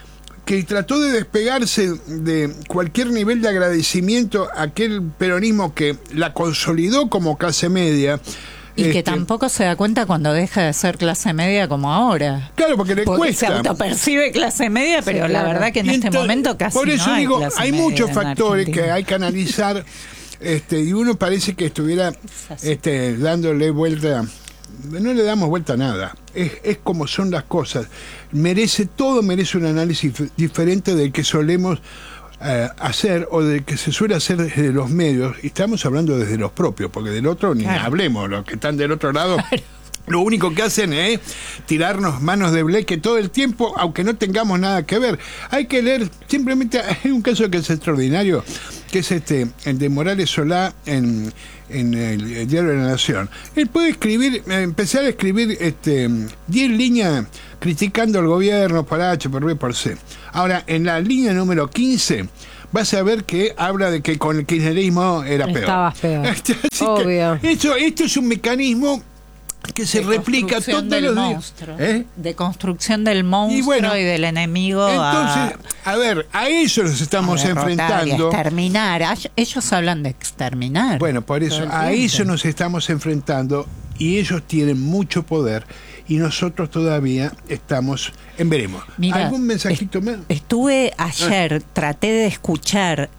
que trató de despegarse de cualquier nivel de agradecimiento a aquel peronismo que la consolidó como clase media. Y que tampoco se da cuenta cuando deja de ser clase media como ahora. Claro, porque le cuesta. Se autopercibe clase media, pero sí, la verdad que en este momento casi por eso no hay digo, clase hay media muchos en factores Argentina. que hay que analizar y uno parece que estuviera dándole vuelta. No le damos vuelta a nada. Es como son las cosas. Todo merece un análisis diferente del que solemos hacer o del que se suele hacer desde los medios. Y estamos hablando desde los propios, porque del otro ni hablemos. Los que están del otro lado, lo único que hacen es tirarnos manos de bleque todo el tiempo, aunque no tengamos nada que ver. Hay que leer, simplemente hay un caso que es extraordinario, que es el de Morales Solá en el Diario de la Nación. Él puede empezar a escribir 10 líneas criticando al gobierno por H, por B, por C. Ahora, en la línea número 15 vas a ver que habla de que con el kirchnerismo era peor. Estabas peor. Obvio. Esto es un mecanismo que se replica todos los días. De construcción del monstruo y del enemigo. Entonces, a eso nos estamos enfrentando. Y exterminar. Ellos hablan de exterminar. Bueno, por eso, a eso nos estamos enfrentando y ellos tienen mucho poder y nosotros todavía estamos en veremos. Mira, ¿algún mensajito más? Estuve ayer, traté de escuchar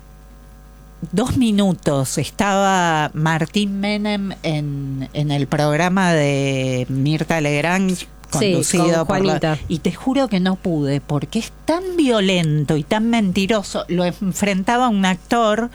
2 minutos, estaba Martín Menem en el programa de Mirta Legrand, conducido por Juanita. Y te juro que no pude, porque es tan violento y tan mentiroso. Lo enfrentaba a un actor,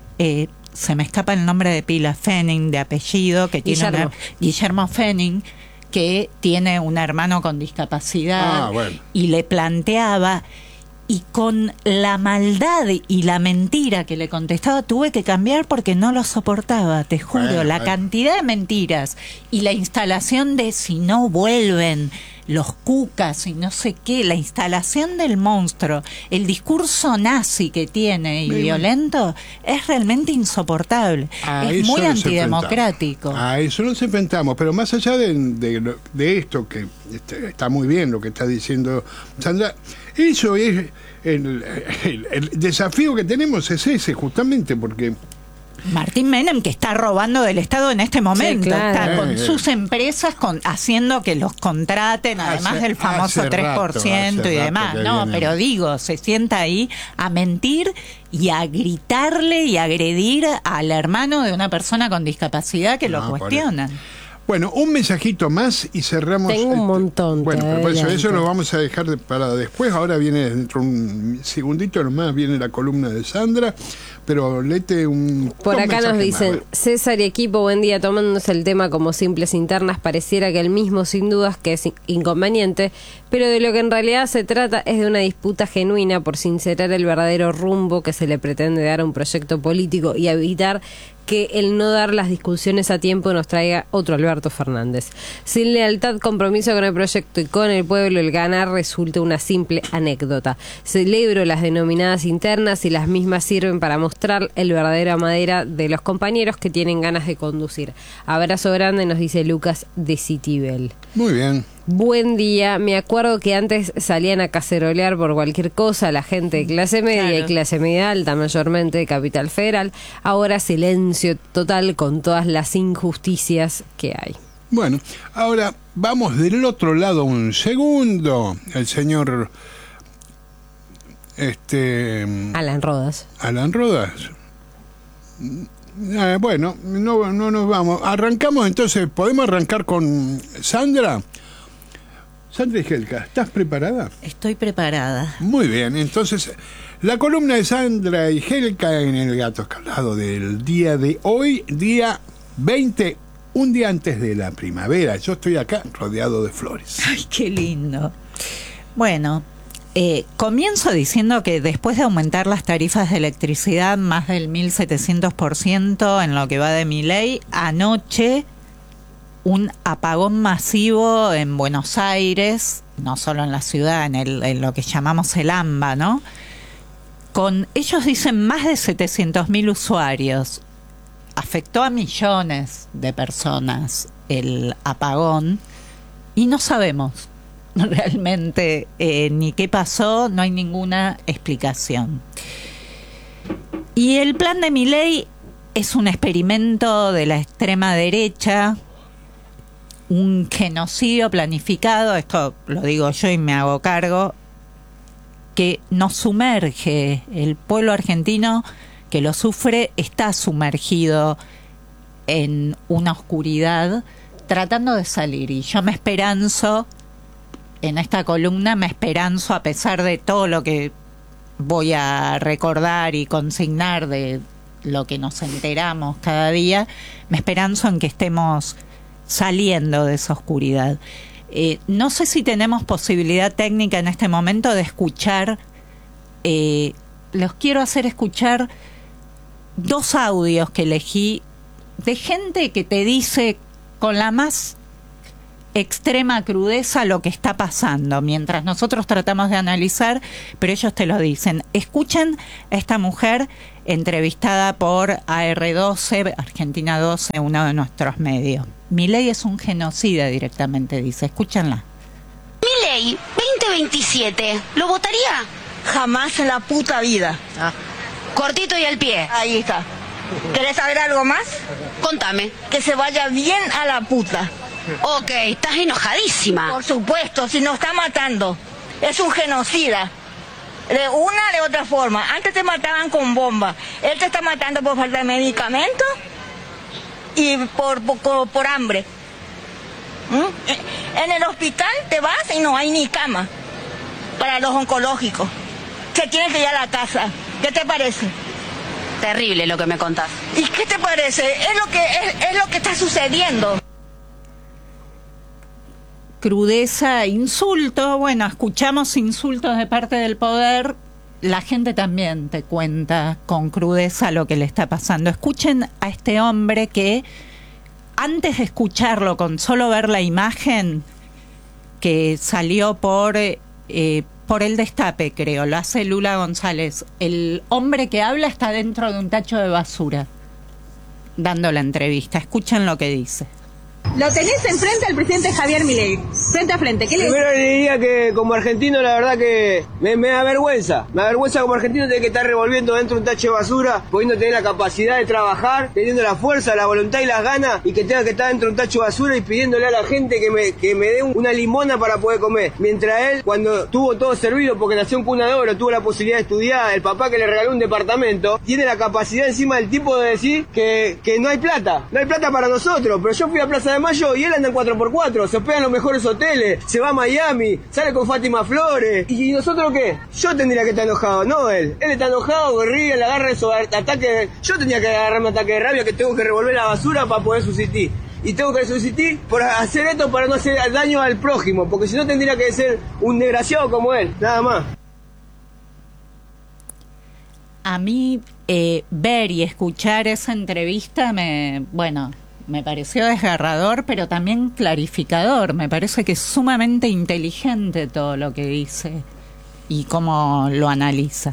se me escapa el nombre de pila, Fenning, de apellido, que tiene Guillermo Fenning, que tiene un hermano con discapacidad, y le planteaba... Y con la maldad y la mentira que le contestaba, tuve que cambiar porque no lo soportaba, te juro. La cantidad de mentiras y la instalación de si no vuelven los cucas y no sé qué, la instalación del monstruo, el discurso nazi que tiene y violento, es realmente insoportable. Es muy antidemocrático. A eso nos enfrentamos, pero más allá de esto, que está muy bien lo que está diciendo Sandra, eso es el desafío que tenemos, es ese justamente, porque Martín Menem, que está robando del Estado en este momento, está con sus empresas haciendo que los contraten, además del famoso 3% y demás. No, pero digo, se sienta ahí a mentir y a gritarle y a agredir al hermano de una persona con discapacidad que lo cuestionan. Bueno, un mensajito más y cerramos. Tengo un montón. Bueno, pero por eso lo vamos a dejar para después. Ahora viene, dentro de un segundito nomás, viene la columna de Sandra. Pero léete un... Por acá nos dicen, César y equipo, buen día, tomándose el tema como simples internas, pareciera que el mismo sin dudas que es inconveniente, pero de lo que en realidad se trata es de una disputa genuina por sincerar el verdadero rumbo que se le pretende dar a un proyecto político y evitar que el no dar las discusiones a tiempo nos traiga otro Alberto Fernández. Sin lealtad, compromiso con el proyecto y con el pueblo, el ganar resulta una simple anécdota. Celebro las denominadas internas y las mismas sirven para mostrar el verdadero madera de los compañeros que tienen ganas de conducir. Abrazo grande, nos dice Lucas de Citibel. Muy bien. Buen día, me acuerdo que antes salían a cacerolear por cualquier cosa la gente de clase media y clase media alta, mayormente de Capital Federal. Ahora silencio total con todas las injusticias que hay. Bueno, ahora vamos del otro lado un segundo. El señor Alan Rodas. Alan Rodas. Bueno, no nos vamos. Arrancamos entonces, ¿podemos arrancar con Sandra? Sandra y Helka, ¿estás preparada? Estoy preparada. Muy bien, entonces la columna de Sandra y Helka en el Gato Escaldado del día de hoy, día 20, un día antes de la primavera. Yo estoy acá rodeado de flores. Ay, qué lindo. Bueno, comienzo diciendo que después de aumentar las tarifas de electricidad más del 1.700% en lo que va de mi ley, anoche un apagón masivo en Buenos Aires, no solo en la ciudad, en lo que llamamos el AMBA, ¿no? Con, ellos dicen, más de 700.000 usuarios. Afectó a millones de personas el apagón y no sabemos realmente ni qué pasó, no hay ninguna explicación. Y el plan de Milei es un experimento de la extrema derecha, un genocidio planificado, esto lo digo yo y me hago cargo, que nos sumerge. El pueblo argentino que lo sufre está sumergido en una oscuridad tratando de salir, y yo me esperanzo en esta columna, a pesar de todo lo que voy a recordar y consignar de lo que nos enteramos cada día, me esperanzo en que estemos saliendo de esa oscuridad. No sé si tenemos posibilidad técnica en este momento de escuchar, los quiero hacer escuchar 2 audios que elegí de gente que te dice con la más extrema crudeza lo que está pasando, mientras nosotros tratamos de analizar, pero ellos te lo dicen. Escuchen a esta mujer entrevistada por AR12, Argentina 12, uno de nuestros medios. Milei es un genocida directamente, dice. Escúchenla. Milei 2027, ¿lo votaría? Jamás en la puta vida. Cortito y al pie. Ahí está. ¿Querés saber algo más? Contame. Que se vaya bien a la puta. Ok, estás enojadísima. Por supuesto, si nos está matando. Es un genocida. De una de otra forma. Antes te mataban con bomba. Él te está matando por falta de medicamentos y por hambre. En el hospital te vas y no hay ni cama para los oncológicos. Se tienen que ir a la casa. ¿Qué te parece? Terrible lo que me contás. ¿Y qué te parece? Es lo que está sucediendo. Crudeza, insulto, bueno, escuchamos insultos de parte del poder, la gente también te cuenta con crudeza lo que le está pasando. Escuchen a este hombre que antes de escucharlo, con solo ver la imagen que salió por el Destape, creo, lo hace Lula González, el hombre que habla está dentro de un tacho de basura dando la entrevista. Escuchen lo que dice. Lo tenés enfrente al presidente Javier Milei, frente a frente. ¿Qué le decís? Primero le diría que como argentino la verdad que me da vergüenza. Me da vergüenza como argentino tener que estar revolviendo dentro de un tacho de basura, pudiendo tener la capacidad de trabajar, teniendo la fuerza, la voluntad y las ganas, y que tenga que estar dentro de un tacho de basura y pidiéndole a la gente que me dé una limona para poder comer. Mientras él, cuando tuvo todo servido porque nació en cuna de oro, tuvo la posibilidad de estudiar, el papá que le regaló un departamento, tiene la capacidad encima del tipo de decir que no hay plata. No hay plata para nosotros, pero yo fui a Plaza de Mayo y él anda en 4x4, se hospeda en los mejores hoteles, se va a Miami, sale con Fátima Flores. ¿Y nosotros qué? Yo tendría que estar enojado, no él. Él está enojado, ríe, le agarra esos ataques. Yo tenía que agarrarme un ataque de rabia que tengo que revolver la basura para poder subsistir. Y tengo que subsistir por hacer esto para no hacer daño al prójimo, porque si no tendría que ser un desgraciado como él, nada más. A mí ver y escuchar esa entrevista me pareció desgarrador, pero también clarificador. Me parece que es sumamente inteligente todo lo que dice y cómo lo analiza.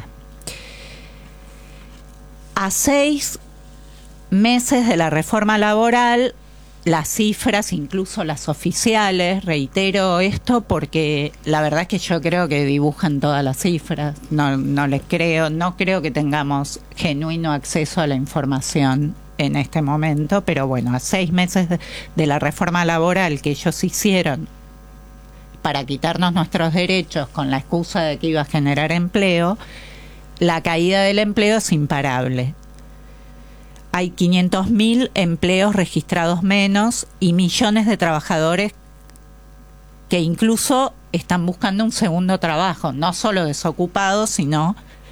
A 6 meses de la reforma laboral, las cifras, incluso las oficiales, reitero esto porque la verdad es que yo creo que dibujan todas las cifras. No creo que tengamos genuino acceso a la información en este momento, pero bueno, a 6 meses de la reforma laboral que ellos hicieron para quitarnos nuestros derechos con la excusa de que iba a generar empleo, la caída del empleo es imparable. Hay 500.000 empleos registrados menos y millones de trabajadores que incluso están buscando un segundo trabajo, no solo desocupados, sino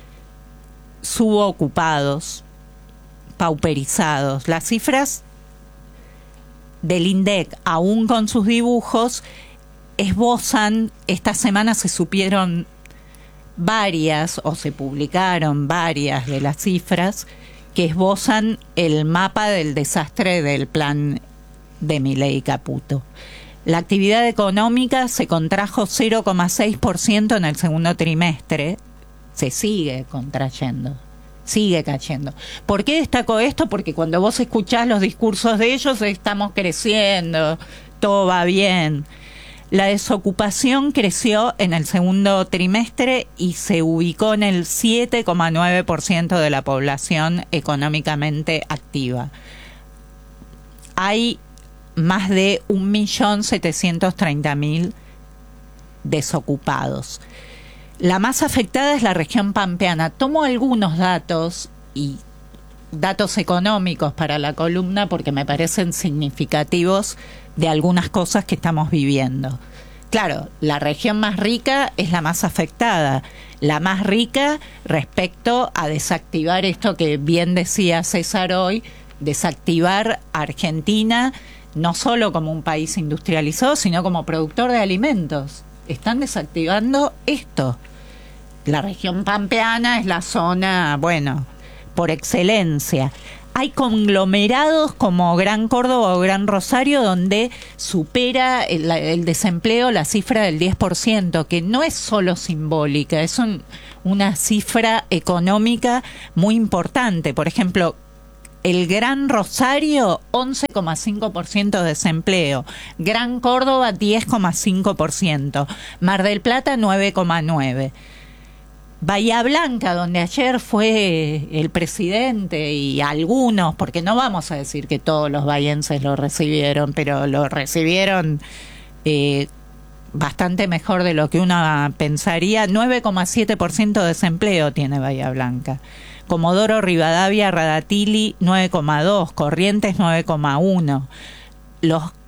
subocupados, pauperizados. Las cifras del INDEC, aún con sus dibujos, esbozan, esta semana se supieron varias, o se publicaron varias de las cifras que esbozan el mapa del desastre del plan de Milei Caputo. La actividad económica se contrajo 0,6% en el segundo trimestre, se sigue contrayendo. Sigue cayendo. ¿Por qué destaco esto? Porque cuando vos escuchás los discursos de ellos, estamos creciendo, todo va bien. La desocupación creció en el segundo trimestre y se ubicó en el 7,9% de la población económicamente activa. Hay más de 1.730.000 desocupados. La más afectada es la región pampeana. Tomo algunos datos y datos económicos para la columna porque me parecen significativos de algunas cosas que estamos viviendo. Claro, la región más rica es la más afectada, la más rica respecto a desactivar esto que bien decía César hoy, desactivar a Argentina no solo como un país industrializado, sino como productor de alimentos. Están desactivando esto. La región pampeana es la zona, bueno, por excelencia. Hay conglomerados como Gran Córdoba o Gran Rosario donde supera el desempleo la cifra del 10%, que no es solo simbólica, es una cifra económica muy importante. Por ejemplo, el Gran Rosario, 11,5% de desempleo. Gran Córdoba, 10,5%. Mar del Plata, 9,9%. Bahía Blanca, donde ayer fue el presidente y algunos, porque no vamos a decir que todos los bahienses lo recibieron, pero lo recibieron bastante mejor de lo que uno pensaría. 9,7% de desempleo tiene Bahía Blanca. Comodoro Rivadavia, Radatili, 9,2%, Corrientes, 9,1%. Los